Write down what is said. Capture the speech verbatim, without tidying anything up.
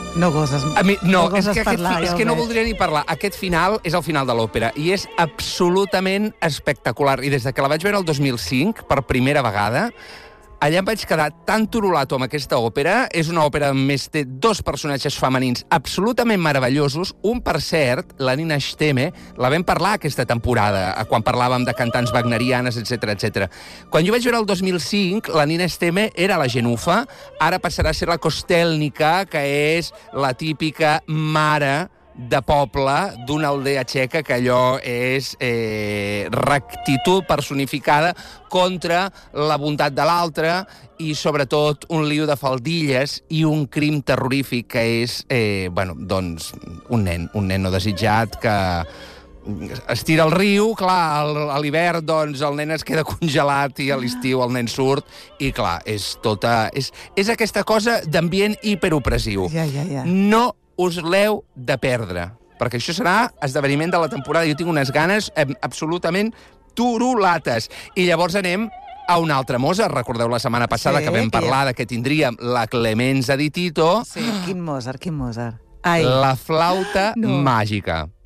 No goses, A mi, no, no goses és que, aquest, parlar, és ja que ho no veig. voldria ni parlar. Aquest final és el final de l'òpera i és absolutament espectacular. I des de que la vaig veure el dos mil cinc, per primera vegada, allà em vaig quedar tan turulato amb aquesta òpera. És una òpera, a més, té dos personatges femenins absolutament meravellosos. Un, per cert, la Nina Stemme, la vam parlar aquesta temporada, quan parlàvem de cantants wagnerianes, etcètera, etcètera. Quan jo vaig veure el dos mil cinc, la Nina Stemme era la Genufa, ara passarà a ser la Kostelnica, que és la típica mare de poble d'una aldea txeca, que allò és eh, rectitud personificada contra la bondat de l'altre i, sobretot, un lío de faldilles i un crim terrorífic que és, eh, bueno, doncs, un nen, un nen no desitjat que es tira al riu, clar, a l'hivern, doncs, el nen es queda congelat i a l'estiu el nen surt i, clar, és tota... És, és aquesta cosa d'ambient hiperopressiu. Ja, ja, ja. No us l'heu de perdre, perquè això serà esdeveniment de la temporada. Jo tinc unes ganes eh, absolutament turulates. I llavors anem a un altre Mozart. Recordeu la setmana passada Sí, que vam que parlar ja- de que tindríem la Clemenza di Tito, Sí, quin Mozart, quin Mozart. Ai, la flauta No. màgica.